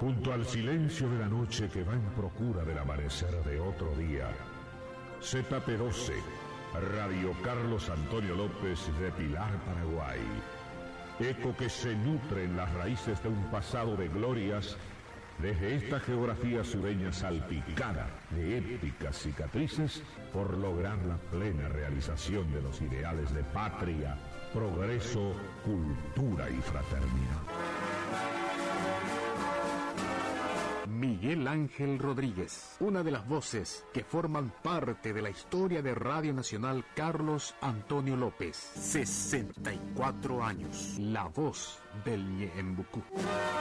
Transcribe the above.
Junto al silencio de la noche que va en procura del amanecer de otro día, ZP12, Radio Carlos Antonio López de Pilar, Paraguay. Eco que se nutre en las raíces de un pasado de glorias, desde esta geografía sureña salpicada de épicas cicatrices por lograr la plena realización de los ideales de patria, progreso, cultura y fraternidad. Miguel Ángel Rodríguez, una de las voces que forman parte de la historia de Radio Nacional Carlos Antonio López. 64 años. La voz del Ñembucú.